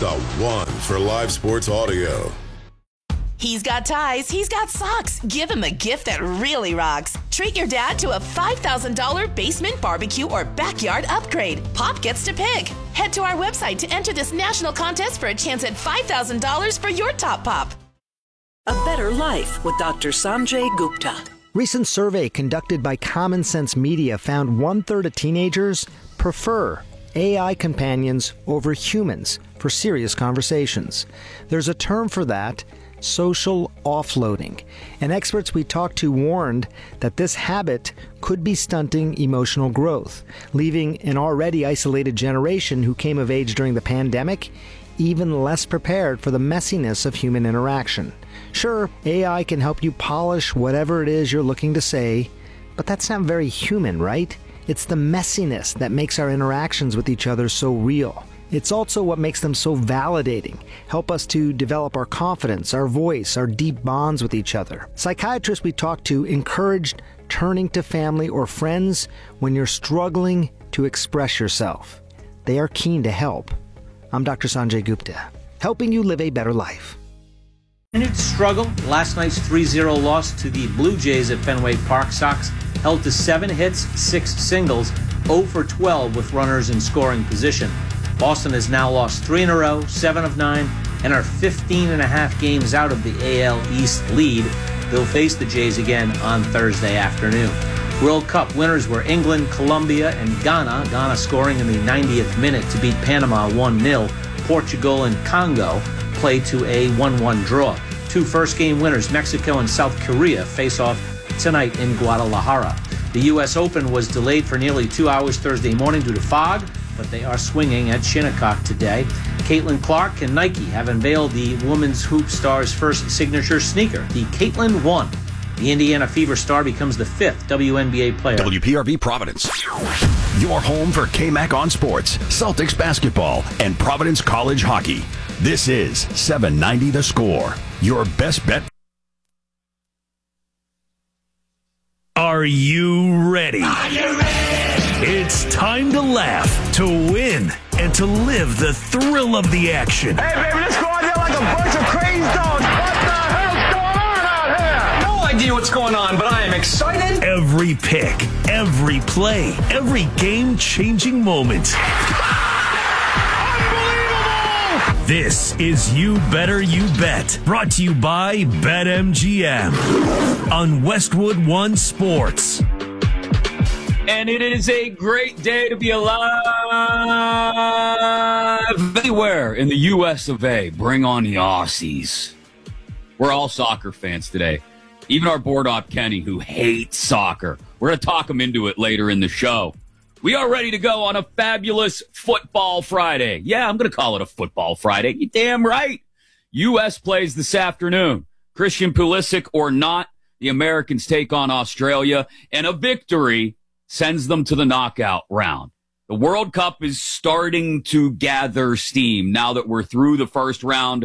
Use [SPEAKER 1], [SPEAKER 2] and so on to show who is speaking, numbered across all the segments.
[SPEAKER 1] the one for live sports audio.
[SPEAKER 2] He's got ties, he's got socks. Give him a gift that really rocks. Treat your dad to a $5,000 basement barbecue or backyard upgrade. Pop gets to pick. Head to our website to enter this national contest for a chance at $5,000 for your top pop.
[SPEAKER 3] A Better Life with Dr. Sanjay Gupta.
[SPEAKER 4] Recent survey conducted by Common Sense Media found 1/3 of teenagers prefer AI companions over humans for serious conversations. There's a term for that: social offloading. And experts we talked to warned that this habit could be stunting emotional growth, leaving an already isolated generation who came of age during the pandemic even less prepared for the messiness of human interaction. Sure, AI can help you polish whatever it is you're looking to say, but that's not very human, right? It's the messiness that makes our interactions with each other so real. It's also what makes them so validating, help us to develop our confidence, our voice, our deep bonds with each other. Psychiatrists we talked to encouraged turning to family or friends when you're struggling to express yourself. They are keen to help. I'm Dr. Sanjay Gupta, helping you live a better life.
[SPEAKER 5] Continued to struggle. Last night's 3-0 loss to the Blue Jays at Fenway Park. Sox held to 7 hits, 6 singles, 0 for 12 with runners in scoring position. Boston has now lost 3 in a row, 7 of 9, and are 15.5 games out of the AL East lead. They'll face the Jays again on Thursday afternoon. World Cup winners were England, Colombia, and Ghana. Ghana scoring in the 90th minute to beat Panama 1-0. Portugal and Congo play to a 1-1 draw. 2 first-game winners, Mexico and South Korea, face off tonight in Guadalajara. The U.S. Open was delayed for nearly 2 hours Thursday morning due to fog, but they are swinging at Shinnecock today. Caitlin Clark and Nike have unveiled the women's hoop star's first signature sneaker, the Caitlin 1. The Indiana Fever star becomes the 5th WNBA player.
[SPEAKER 6] WPRB Providence. Your home for KMAC on sports, Celtics basketball, and Providence College hockey. This is 790 The Score. Your best bet.
[SPEAKER 7] Are you ready?
[SPEAKER 8] Are you ready?
[SPEAKER 7] It's time to laugh, to win, and to live the thrill of the action.
[SPEAKER 8] Hey, baby, let's go out there like a bunch of crazy dogs. What the hell's going on out here? No idea what's going on, but I am excited.
[SPEAKER 7] Every pick, every play, every game-changing moment. This is You Better You Bet, brought to you by BetMGM on Westwood One Sports.
[SPEAKER 9] And it is a great day to be alive anywhere in the U.S. of A. Bring on the Aussies. We're all soccer fans today. Even our board op Kenny, who hates soccer. We're going to talk him into it later in the show. We are ready to go on a fabulous Football Friday. Yeah, I'm going to call it a Football Friday. You damn right. U.S. plays this afternoon. Christian Pulisic or not, the Americans take on Australia, and a victory sends them to the knockout round. The World Cup is starting to gather steam now that we're through the first round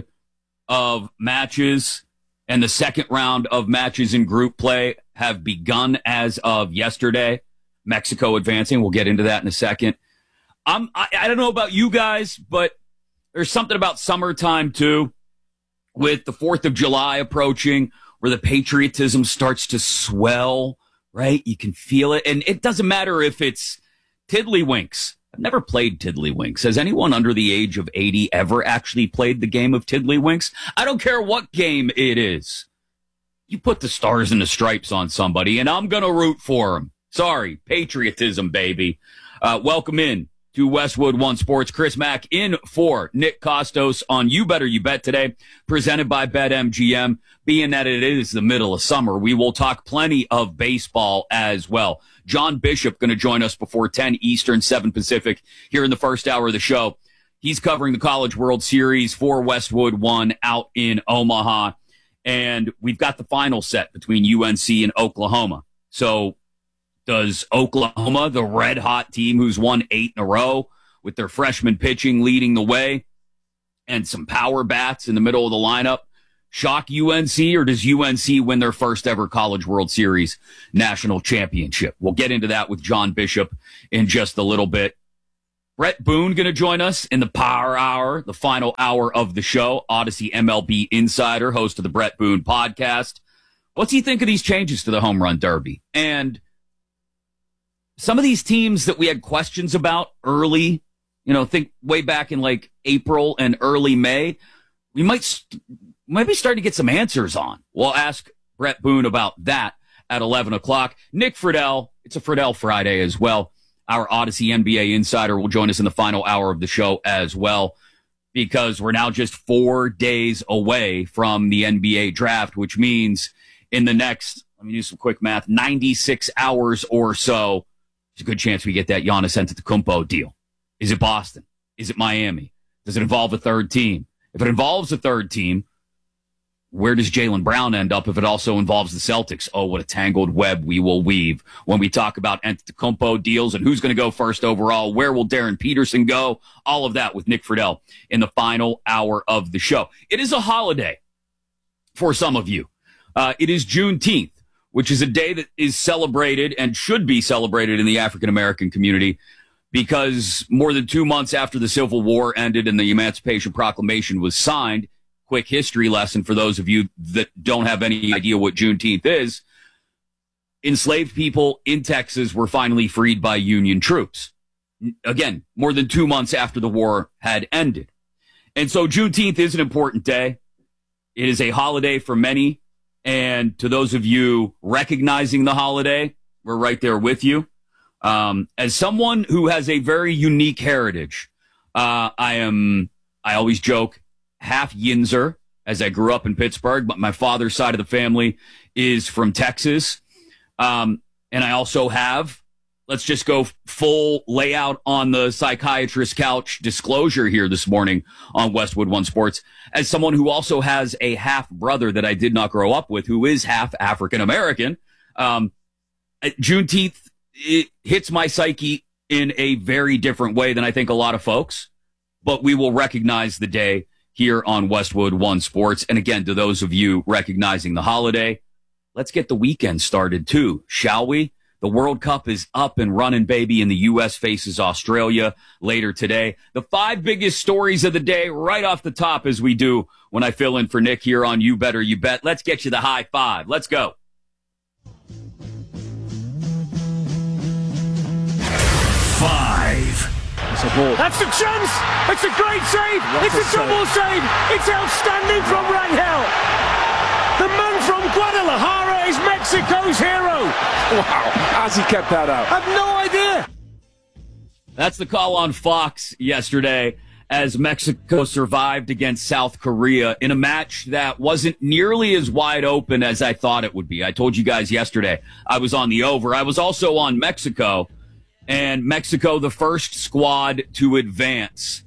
[SPEAKER 9] of matches, and the second round of matches in group play have begun as of yesterday. Mexico advancing. We'll get into that in a second. I don't know about you guys, but there's something about summertime, too, with the 4th of July approaching, where the patriotism starts to swell, right? You can feel it. And it doesn't matter if it's Tiddlywinks. I've never played Tiddlywinks. Has anyone under the age of 80 ever actually played the game of Tiddlywinks? I don't care what game it is. You put the stars and the stripes on somebody, and I'm going to root for them. Sorry, patriotism, baby. Welcome in to Westwood One Sports. Chris Mack in for Nick Costos on You Better You Bet today, presented by BetMGM. Being that it is the middle of summer, we will talk plenty of baseball as well. John Bishop going to join us before 10 Eastern, 7 Pacific here in the first hour of the show. He's covering the College World Series for Westwood One out in Omaha. And we've got the final set between UNC and Oklahoma. So does Oklahoma, the red-hot team who's won 8 in a row with their freshman pitching leading the way and some power bats in the middle of the lineup, shock UNC, or does UNC win their first ever College World Series national championship? We'll get into that with John Bishop in just a little bit. Brett Boone going to join us in the Power Hour, the final hour of the show. Odyssey MLB insider, host of the Brett Boone podcast. What's he think of these changes to the home run derby? And some of these teams that we had questions about early, think way back in like April and early May, we might be starting to get some answers on. We'll ask Brett Boone about that at 11 o'clock. Nick Friedel, it's a Friedel Friday as well. Our Odyssey NBA insider will join us in the final hour of the show as well, because we're now just 4 days away from the NBA draft, which means in the next, let me do some quick math, 96 hours or so, there's a good chance we get that Giannis Antetokounmpo deal. Is it Boston? Is it Miami? Does it involve a third team? If it involves a third team, where does Jaylen Brown end up if it also involves the Celtics? Oh, what a tangled web we will weave when we talk about Antetokounmpo deals and who's going to go first overall. Where will Darren Peterson go? All of that with Nick Friedel in the final hour of the show. It is a holiday for some of you. It is Juneteenth, which is a day that is celebrated and should be celebrated in the African-American community, because more than 2 months after the Civil War ended and the Emancipation Proclamation was signed, quick history lesson for those of you that don't have any idea what Juneteenth is, enslaved people in Texas were finally freed by Union troops. Again, more than 2 months after the war had ended. And so Juneteenth is an important day. It is a holiday for many. And to those of you recognizing the holiday, we're right there with you. As someone who has a very unique heritage, I always joke, half Yinzer, as I grew up in Pittsburgh, but my father's side of the family is from Texas. And I also have, let's just go full layout on the psychiatrist couch disclosure here this morning on Westwood One Sports, as someone who also has a half brother that I did not grow up with, who is half African American. Juneteenth, it hits my psyche in a very different way than I think a lot of folks, but we will recognize the day here on Westwood One Sports. And again, to those of you recognizing the holiday, let's get the weekend started too, shall we? The World Cup is up and running, baby, and the U.S. faces Australia later today. The 5 biggest stories of the day right off the top, as we do when I fill in for Nick here on You Better You Bet. Let's get you the high five. Let's go.
[SPEAKER 7] 5.
[SPEAKER 8] That's a chance! It's a great save! It's a double save! It's outstanding from Rangel! The man from Guadalajara is Mexico's hero!
[SPEAKER 10] Wow, how's he kept that out?
[SPEAKER 8] I've no idea!
[SPEAKER 9] That's the call on Fox yesterday as Mexico survived against South Korea in a match that wasn't nearly as wide open as I thought it would be. I told you guys yesterday I was on the over. I was also on Mexico. And Mexico, the first squad to advance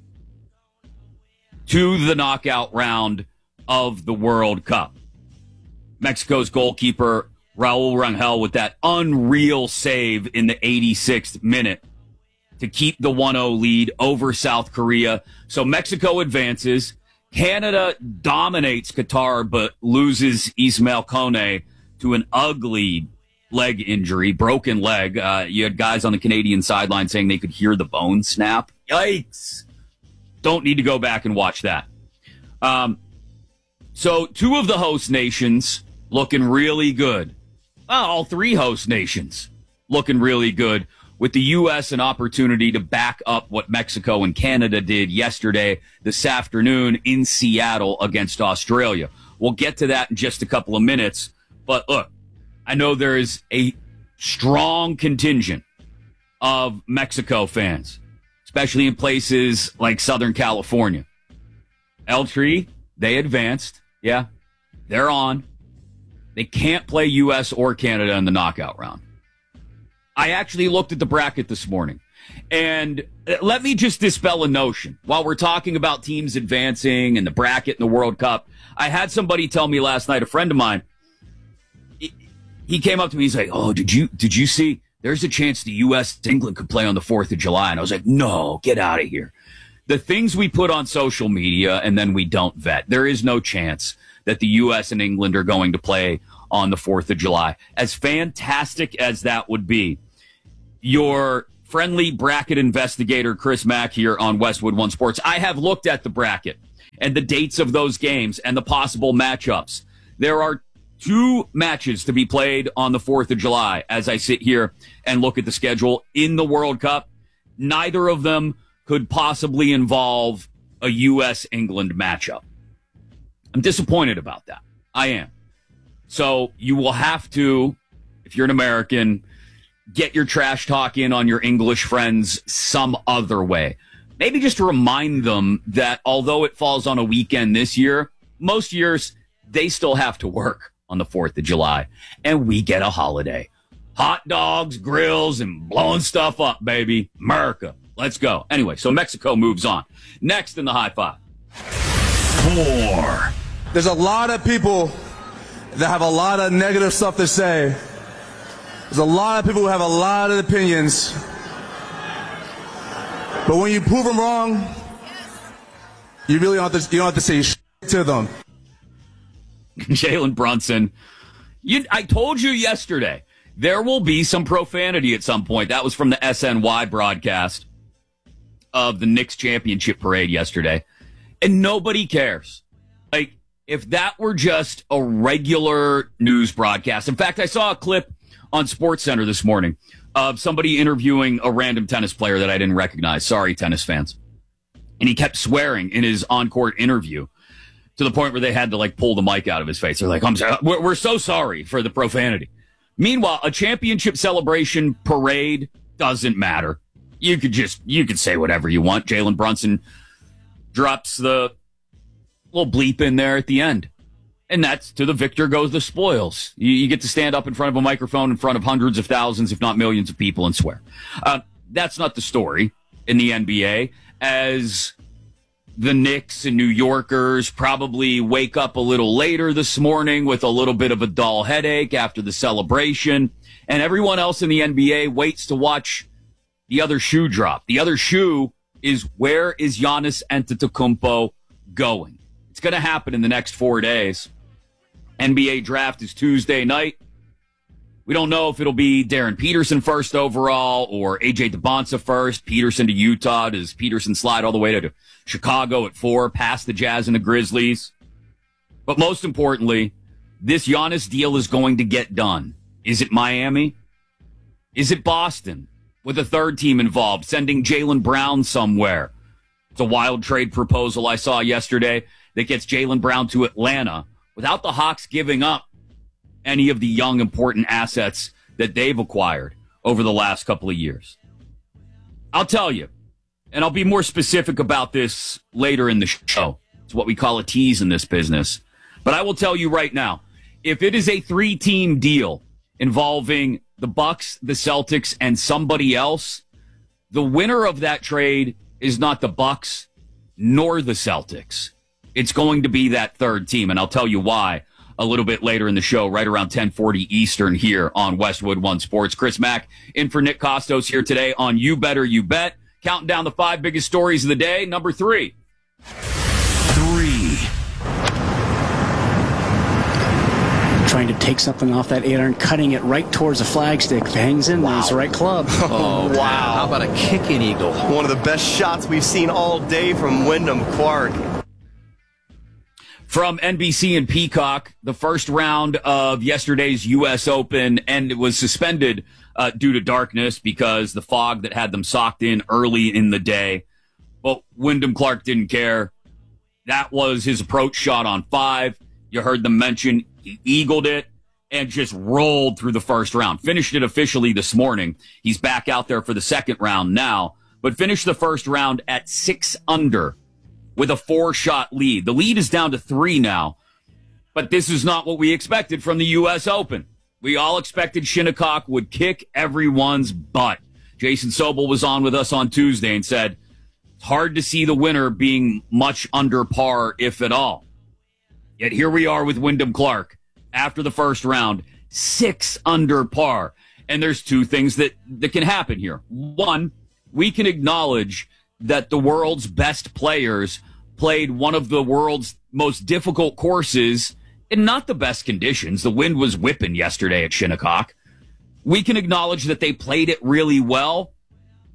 [SPEAKER 9] to the knockout round of the World Cup. Mexico's goalkeeper, Raul Rangel, with that unreal save in the 86th minute to keep the 1-0 lead over South Korea. So Mexico advances. Canada dominates Qatar, but loses Ismail Kone to an ugly leg injury, broken leg. You had guys on the Canadian sideline saying they could hear the bone snap. Yikes. Don't need to go back and watch that. So 2 of the host nations looking really good. Well, all 3 host nations looking really good, with the U.S. an opportunity to back up what Mexico and Canada did yesterday, this afternoon in Seattle against Australia. We'll get to that in just a couple of minutes. But look, I know there is a strong contingent of Mexico fans, especially in places like Southern California. El Tri, they advanced. Yeah, they're on. They can't play U.S. or Canada in the knockout round. I actually looked at the bracket this morning, and let me just dispel a notion. While we're talking about teams advancing and the bracket and the World Cup, I had somebody tell me last night, a friend of mine, he came up to me, he's like, oh, did you see, there's a chance the U.S. England could play on the 4th of July. And I was like, no, get out of here. The things we put on social media and then we don't vet, there is no chance that the U.S. and England are going to play on the 4th of July. As fantastic as that would be, your friendly bracket investigator Chris Mack here on Westwood One Sports. I have looked at the bracket and the dates of those games and the possible matchups. There are 2 matches to be played on the 4th of July as I sit here and look at the schedule in the World Cup. Neither of them could possibly involve a U.S.-England matchup. I'm disappointed about that. I am. So you will have to, if you're an American, get your trash talk in on your English friends some other way. Maybe just remind them that although it falls on a weekend this year, most years they still have to work on the 4th of July, and we get a holiday. Hot dogs, grills, and blowing stuff up, baby. America. Let's go. Anyway, so Mexico moves on. Next in the high five.
[SPEAKER 7] 4.
[SPEAKER 11] There's a lot of people that have a lot of negative stuff to say. There's a lot of people who have a lot of opinions. But when you prove them wrong, you really don't have to say shit to them.
[SPEAKER 9] Jalen Brunson. I told you yesterday, there will be some profanity at some point. That was from the SNY broadcast of the Knicks championship parade yesterday. And nobody cares. Like, if that were just a regular news broadcast. In fact, I saw a clip on SportsCenter this morning of somebody interviewing a random tennis player that I didn't recognize. Sorry, tennis fans. And he kept swearing in his on-court interview, to the point where they had to pull the mic out of his face. They're like, I'm sorry. We're so sorry for the profanity. Meanwhile, a championship celebration parade doesn't matter. You could say whatever you want. Jalen Brunson drops the little bleep in there at the end. And that's to the victor goes the spoils. You get to stand up in front of a microphone in front of hundreds of thousands, if not millions of people and swear. That's not the story in the NBA, as the Knicks and New Yorkers probably wake up a little later this morning with a little bit of a dull headache after the celebration. And everyone else in the NBA waits to watch the other shoe drop. The other shoe is, where is Giannis Antetokounmpo going? It's going to happen in the next 4 days. NBA draft is Tuesday night. We don't know if it'll be Darren Peterson first overall or AJ DeBonsa first. Peterson to Utah. Does Peterson slide all the way to Chicago at 4, past the Jazz and the Grizzlies? But most importantly, this Giannis deal is going to get done. Is it Miami? Is it Boston with a third team involved, sending Jaylen Brown somewhere? It's a wild trade proposal I saw yesterday that gets Jaylen Brown to Atlanta without the Hawks giving up any of the young, important assets that they've acquired over the last couple of years. I'll tell you, and I'll be more specific about this later in the show. It's what we call a tease in this business. But I will tell you right now, if it is a 3-team deal involving the Bucks, the Celtics, and somebody else, the winner of that trade is not the Bucks nor the Celtics. It's going to be that third team, and I'll tell you why a little bit later in the show, right around 10:40 Eastern here on Westwood One Sports. Chris Mack in for Nick Costos here today on You Better You Bet. Counting down the 5 biggest stories of the day. Number 3.
[SPEAKER 12] Trying to take something off that 8-iron, cutting it right towards the flagstick. If it hangs in, It's the right club.
[SPEAKER 13] Oh, wow. How about a kicking eagle? One of the best shots we've seen all day from Wyndham Clark.
[SPEAKER 9] From NBC and Peacock, the first round of yesterday's U.S. Open, and it was suspended due to darkness because the fog that had them socked in early in the day. But Wyndham Clark didn't care. That was his approach shot on 5. You heard them mention he eagled it and just rolled through the first round. Finished it officially this morning. He's back out there for the second round now, but finished the first round at 6 under. With a 4-shot lead. The lead is down to 3 now, but this is not what we expected from the U.S. Open. We all expected Shinnecock would kick everyone's butt. Jason Sobel was on with us on Tuesday and said, it's hard to see the winner being much under par, if at all. Yet here we are with Wyndham Clark after the first round, 6 under par. And there's 2 things that can happen here. One, we can acknowledge that the world's best players played one of the world's most difficult courses in not the best conditions. The wind was whipping yesterday at Shinnecock. We can acknowledge that they played it really well,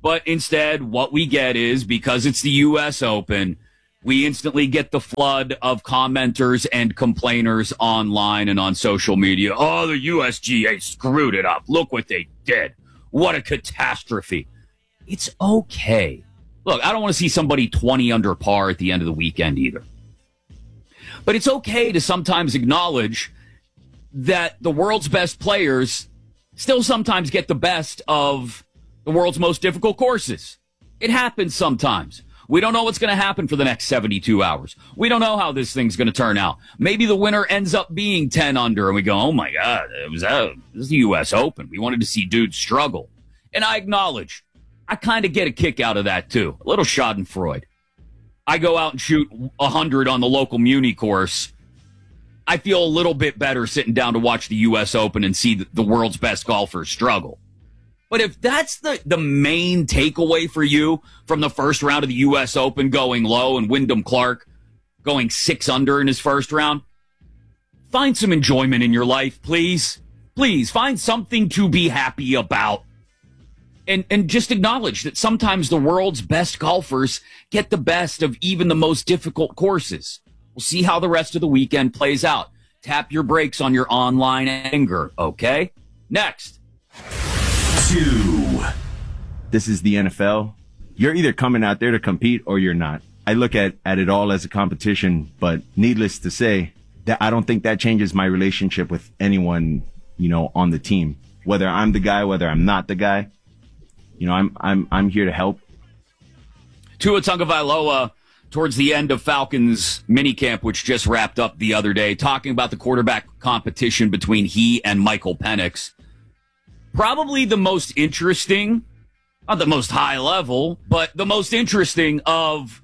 [SPEAKER 9] But instead, what we get is, because it's the U.S. Open, we instantly get the flood of commenters and complainers online and on social media. Oh, the USGA screwed it up. Look what they did. What a catastrophe. It's okay. Look, I don't want to see somebody 20 under par at the end of the weekend either. But it's okay to sometimes acknowledge that the world's best players still sometimes get the best of the world's most difficult courses. It happens sometimes. We don't know what's going to happen for the next 72 hours. We don't know how this thing's going to turn out. Maybe the winner ends up being 10 under, and we go, oh, my God, this is the U.S. Open. We wanted to see dudes struggle. And I acknowledge, I kind of get a kick out of that, too. A little schadenfreude. I go out and shoot 100 on the local Muni course. I feel a little bit better sitting down to watch the U.S. Open and see the world's best golfers struggle. But if that's the main takeaway for you from the first round of the U.S. Open going low and Wyndham Clark going 6 under in his first round, find some enjoyment in your life, please. Please, find something to be happy about. And just acknowledge that sometimes the world's best golfers get the best of even the most difficult courses. We'll see how the rest of the weekend plays out. Tap your brakes on your online anger, okay? Next.
[SPEAKER 14] 2. This is the NFL. You're either coming out there to compete or you're not. I look at it all as a competition, but needless to say, that I don't think that changes my relationship with anyone, on the team. Whether I'm the guy, whether I'm not the guy. I'm here to help.
[SPEAKER 9] Tua Tagovailoa towards the end of Falcons minicamp, which just wrapped up the other day, talking about the quarterback competition between he and Michael Penix. Probably the most interesting, not the most high level, but the most interesting of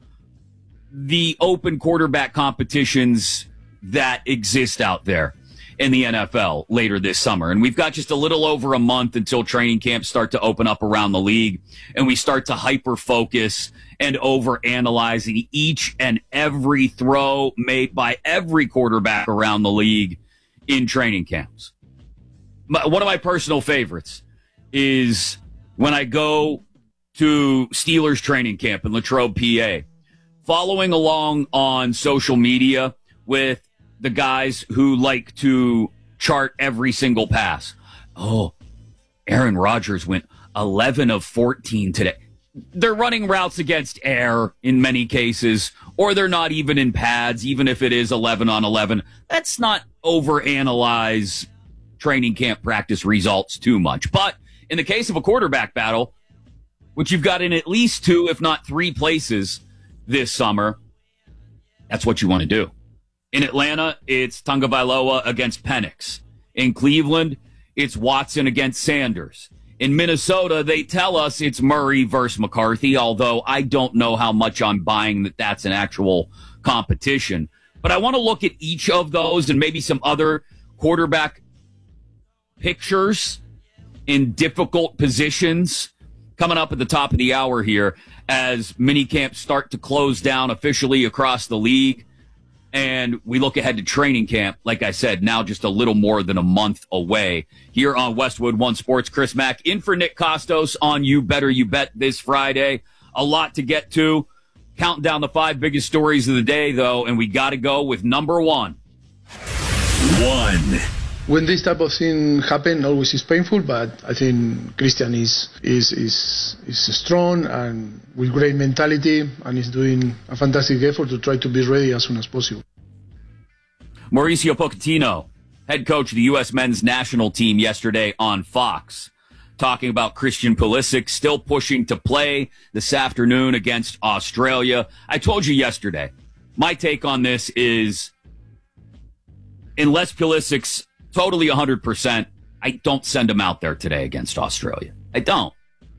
[SPEAKER 9] the open quarterback competitions that exist out there in the NFL later this summer. And we've got just a little over a month until training camps start to open up around the league, and we start to hyper-focus and overanalyze each and every throw made by every quarterback around the league in training camps. One of my personal favorites is when I go to Steelers training camp in Latrobe, PA, following along on social media with the guys who like to chart every single pass. Oh, Aaron Rodgers went 11 of 14 today. They're running routes against air in many cases, or they're not even in pads, even if it is 11 on 11. Let's not overanalyze training camp practice results too much. But in the case of a quarterback battle, which you've got in at least 2, if not 3 places this summer, that's what you want to do. In Atlanta, it's Tagovailoa against Penix. In Cleveland, it's Watson against Sanders. In Minnesota, they tell us it's Murray versus McCarthy, although I don't know how much I'm buying that that's an actual competition. But I want to look at each of those and maybe some other quarterback pictures in difficult positions coming up at the top of the hour here as minicamps start to close down officially across the league. And we look ahead to training camp, like I said, now just a little more than a month away. Here on Westwood One Sports, Chris Mack in for Nick Costos on You Better You Bet this Friday. A lot to get to. Counting down the 5 biggest stories of the day, though, and we got to go with number 1.
[SPEAKER 15] When this type of thing happen, always is painful, but I think Christian is strong and with great mentality, and is doing a fantastic effort to try to be ready as soon as possible.
[SPEAKER 9] Mauricio Pochettino, head coach of the U.S. men's national team, yesterday on Fox, talking about Christian Pulisic still pushing to play this afternoon against Australia. I told you yesterday, my take on this is, unless Pulisic's totally 100%, I don't send him out there today against Australia. I don't.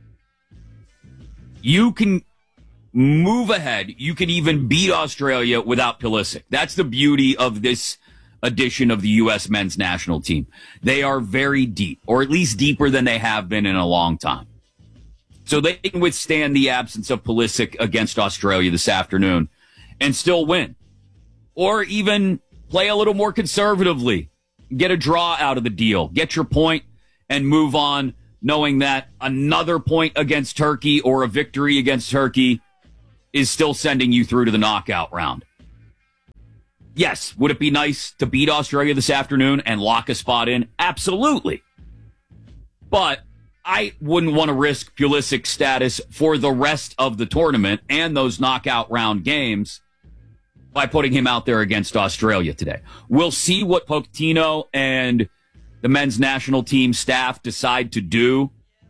[SPEAKER 9] You can move ahead. You can even beat Australia without Pulisic. That's the beauty of this edition of the U.S. men's national team. They are very deep, or at least deeper than they have been in a long time. So they can withstand the absence of Pulisic against Australia this afternoon and still win. Or even play a little more conservatively. Get a draw out of the deal. Get your point and move on knowing that another point against Turkey or a victory against Turkey is still sending you through to the knockout round. Yes, would it be nice to beat Australia this afternoon and lock a spot in? Absolutely. But I wouldn't want to risk Pulisic status for the rest of the tournament and those knockout round games by putting him out there against Australia today. We'll see what Pochettino and the men's national team staff decide to do.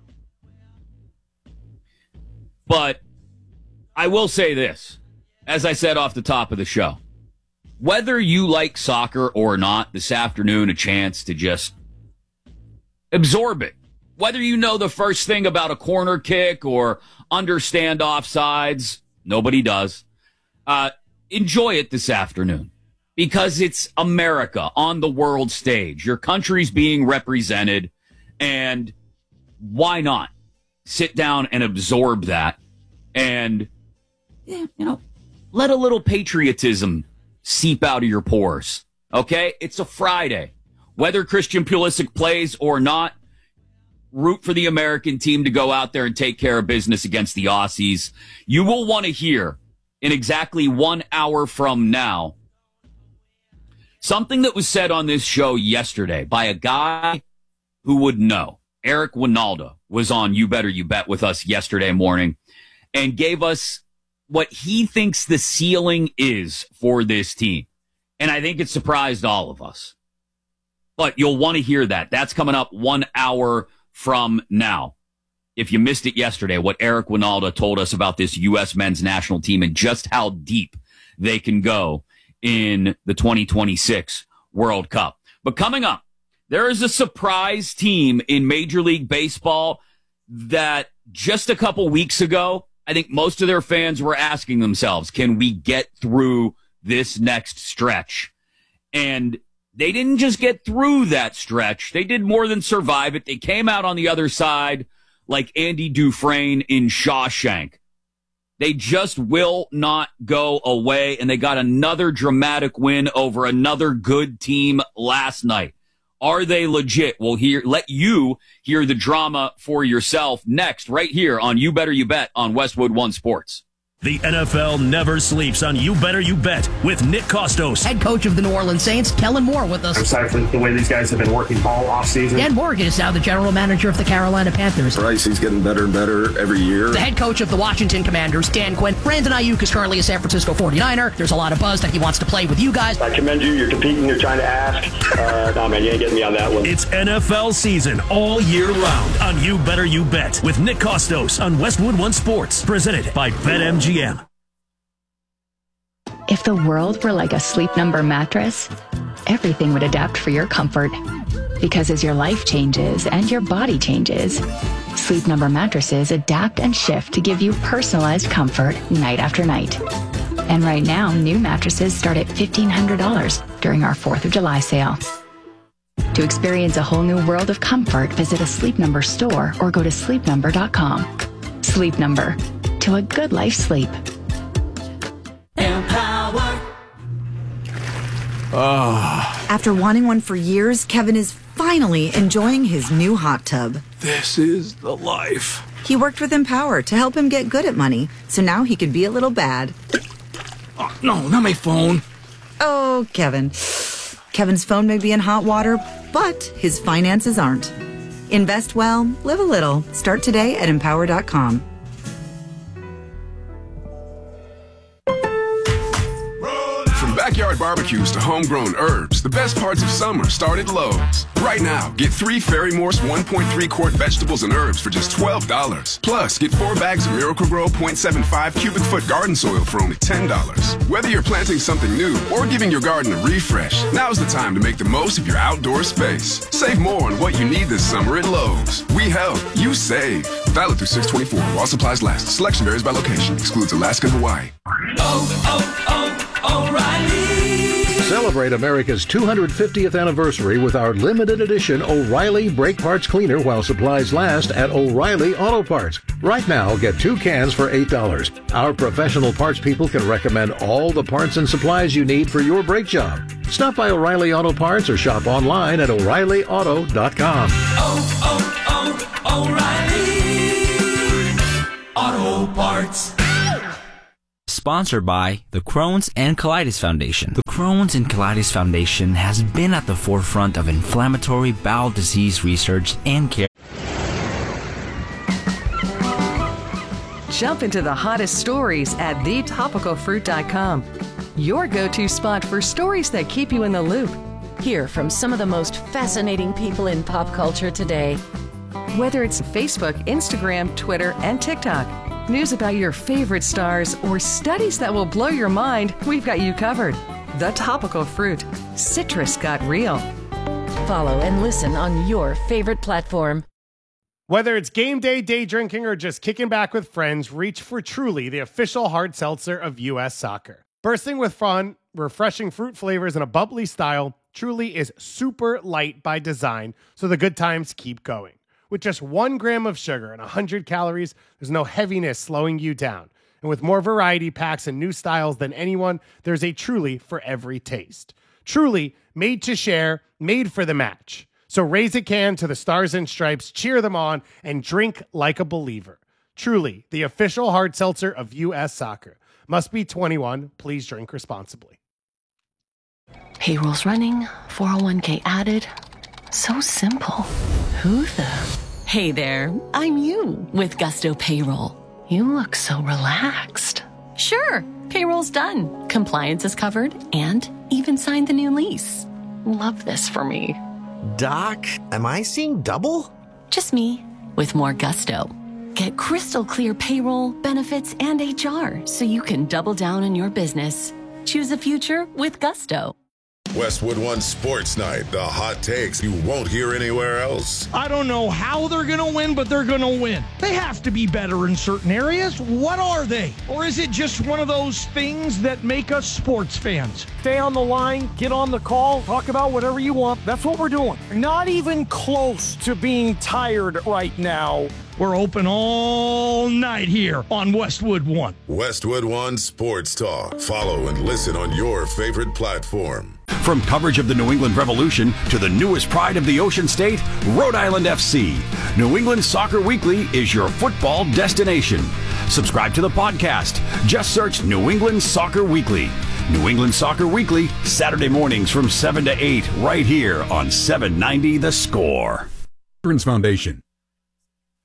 [SPEAKER 9] But I will say this, as I said off the top of the show, whether you like soccer or not, this afternoon, a chance to just absorb it. Whether you know the first thing about a corner kick or understand offsides, nobody does. Enjoy it this afternoon because it's America on the world stage. Your country's being represented, and why not sit down and absorb that and, let a little patriotism seep out of your pores. Okay? It's a Friday. Whether Christian Pulisic plays or not, root for the American team to go out there and take care of business against the Aussies. You will want to hear in exactly 1 hour from now something that was said on this show yesterday by a guy who would know. Eric Winalda was on You Better You Bet with us yesterday morning and gave us what he thinks the ceiling is for this team. And I think it surprised all of us. But you'll want to hear that. That's coming up 1 hour from now. If you missed it yesterday, what Eric Winalda told us about this U.S. men's national team and just how deep they can go in the 2026 World Cup. But coming up, there is a surprise team in Major League Baseball that just a couple weeks ago, I think most of their fans were asking themselves, can we get through this next stretch? And they didn't just get through that stretch. They did more than survive it. They came out on the other side like Andy Dufresne in Shawshank. They just will not go away, and they got another dramatic win over another good team last night. Are they legit? We'll let you hear the drama for yourself next, right here on You Better You Bet on Westwood One Sports.
[SPEAKER 7] The NFL never sleeps on You Better You Bet with Nick Kostos.
[SPEAKER 16] Head coach of the New Orleans Saints, Kellen Moore, with us.
[SPEAKER 17] Aside from the way these guys have been working all offseason.
[SPEAKER 16] Dan Morgan is now the general manager of the Carolina Panthers.
[SPEAKER 18] Bryce, he's getting better and better every year.
[SPEAKER 16] The head coach of the Washington Commanders, Dan Quinn. Brandon Ayuk is currently a San Francisco 49er. There's a lot of buzz that he wants to play with you guys.
[SPEAKER 17] I commend you. You're competing. You're trying to ask. No, man, you ain't getting me on that one.
[SPEAKER 7] It's NFL season all year round on You Better You Bet with Nick Kostos on Westwood One Sports. Presented by BetMGM.
[SPEAKER 19] If the world were like a Sleep Number mattress, everything would adapt for your comfort. Because as your life changes and your body changes, Sleep Number mattresses adapt and shift to give you personalized comfort night after night. And right now, new mattresses start at $1,500 during our 4th of July sale. To experience a whole new world of comfort, visit a Sleep Number store or go to sleepnumber.com. Sleep Number. To a good life sleep.
[SPEAKER 20] After wanting one for years, Kevin is finally enjoying his new hot tub.
[SPEAKER 10] This is the life.
[SPEAKER 20] He worked with Empower to help him get good at money, so now he could be a little bad.
[SPEAKER 10] Oh, no, not my phone.
[SPEAKER 20] Oh, Kevin. Kevin's phone may be in hot water, but his finances aren't. Invest well, live a little. Start today at Empower.com.
[SPEAKER 21] Backyard barbecues to homegrown herbs, the best parts of summer start at Lowe's. Right now, get 3 Ferry Morse 1.3 quart vegetables and herbs for just $12. Plus, get 4 bags of Miracle-Gro 0.75 cubic foot garden soil for only $10. Whether you're planting something new or giving your garden a refresh, now's the time to make the most of your outdoor space. Save more on what you need this summer at Lowe's. We help, you save. Valid through 6/24 while supplies last. Selection varies by location. Excludes Alaska and Hawaii.
[SPEAKER 22] O'Reilly. Celebrate America's 250th anniversary with our limited edition O'Reilly Brake Parts Cleaner while supplies last at O'Reilly Auto Parts. Right now, get 2 cans for $8. Our professional parts people can recommend all the parts and supplies you need for your brake job. Stop by O'Reilly Auto Parts or shop online at O'ReillyAuto.com.
[SPEAKER 1] O'Reilly Auto Parts.
[SPEAKER 2] Sponsored by the Crohn's and Colitis Foundation. The Crohn's and Colitis Foundation has been at the forefront of inflammatory bowel disease research and care.
[SPEAKER 23] Jump into the hottest stories at thetopicalfruit.com. Your go-to spot for stories that keep you in the loop.
[SPEAKER 24] Hear from some of the most fascinating people in pop culture today.
[SPEAKER 23] Whether it's Facebook, Instagram, Twitter, and TikTok, news about your favorite stars, or studies that will blow your mind, we've got you covered. The Topical Fruit. Citrus got real.
[SPEAKER 24] Follow and listen on your favorite platform.
[SPEAKER 25] Whether it's game day, day drinking, or just kicking back with friends, reach for Truly, the official hard seltzer of U.S. Soccer. Bursting with fun, refreshing fruit flavors, and a bubbly style, Truly is super light by design, so the good times keep going. With just 1 gram of sugar and 100 calories, there's no heaviness slowing you down. And with more variety packs and new styles than anyone, there's a Truly for every taste. Truly, made to share, made for the match. So raise a can to the Stars and Stripes, cheer them on, and drink like a believer. Truly, the official hard seltzer of U.S. Soccer. Must be 21. Please drink responsibly.
[SPEAKER 26] Payroll's running, 401k added. So simple. Who the? Hey there, I'm you with Gusto Payroll. You look so relaxed. Sure, payroll's done. Compliance is covered and even signed the new lease. Love this for me.
[SPEAKER 27] Doc, am I seeing double?
[SPEAKER 26] Just me with more gusto. Get crystal clear payroll, benefits, and HR so you can double down on your business. Choose a future with Gusto.
[SPEAKER 28] Westwood One Sports Night, the hot takes you won't hear anywhere else.
[SPEAKER 8] I don't know how they're going to win, but they're going to win. They have to be better in certain areas. What are they? Or is it just one of those things that make us sports fans? Stay on the line, get on the call, talk about whatever you want. That's what we're doing. Not even close to being tired right now. We're open all night here on Westwood One.
[SPEAKER 28] Westwood One Sports Talk. Follow and listen on your favorite platform.
[SPEAKER 6] From coverage of the New England Revolution to the newest pride of the Ocean State, Rhode Island FC, New England Soccer Weekly is your football destination. Subscribe to the podcast. Just search New England Soccer Weekly. New England Soccer Weekly, Saturday mornings from 7 to 8, right here on 790 The Score.
[SPEAKER 29] Veterans Foundation.